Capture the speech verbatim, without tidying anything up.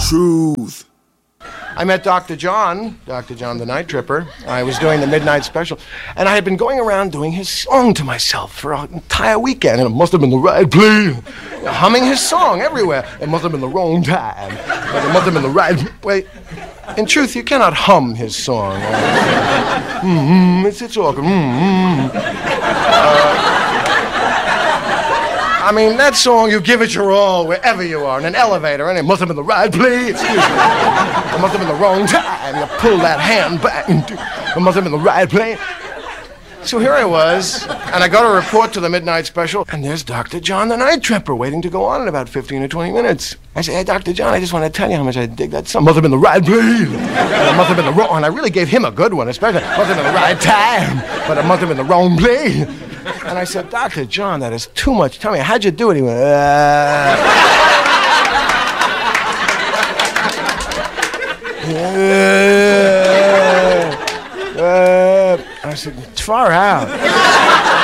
truth. I met Doctor John, Doctor John the Night Tripper. I was doing the midnight special, and I had been going around doing his song to myself for an entire weekend, and it must have been the right play. Humming his song everywhere. It must have been the wrong time, but it must have been the right... Wait, in truth, you cannot hum his song. Mm-hmm, it's, it's all good. Mm-hmm. Uh, I mean, that song, you give it your all wherever you are, in an elevator, and it must have been the right place. Excuse me. It must have been the wrong time. You pull that hand back. It must have been the right place. So here I was, and I got a report to the midnight special, and there's Doctor John the Night Tripper waiting to go on in about fifteen or twenty minutes. I said, hey, Doctor John, I just want to tell you how much I dig that song. Must have been the right place. It must have been the wrong, and I really gave him a good one, especially. Must have been the right time, but it must have been the wrong place. And I said, Doctor John, that is too much. Tell me, how'd you do it? He went, uh... uh, uh... I said, it's far out.